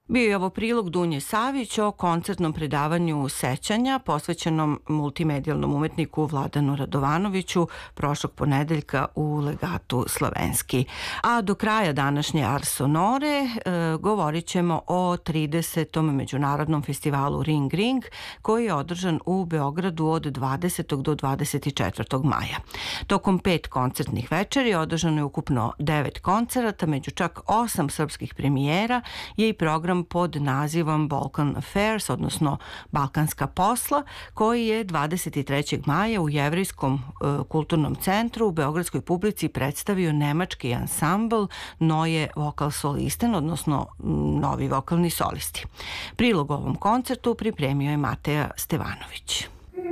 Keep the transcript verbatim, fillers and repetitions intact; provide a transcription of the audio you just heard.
Bio je ovo prilog Dunje Savić o koncertnom predavanju sećanja posvećenom multimedijalnom umetniku Vladanu Radovanoviću prošlog ponedeljka u Legatu Slovenski. A do kraja današnje Ars Sonore e, govorit ćemo o tridesetom međunarodnom festivalu Ring Ring koji je održan u Beogradu od dvadesetog do dvadeset četvrtog maja. Tokom pet koncertnih večeri održano je ukupno devet koncerata, među čak osam srpskih premijera je i program pod nazivom Balkan Affairs, odnosno Balkanska posla, koji je dvadeset trećeg maja u Jevrejskom e, kulturnom centru u beogradskoj publici predstavio nemački ansambl Neue Vokalsolisten, odnosno novi vokalni solisti. Prilog ovom koncertu pripremio je Mateja Stevanović.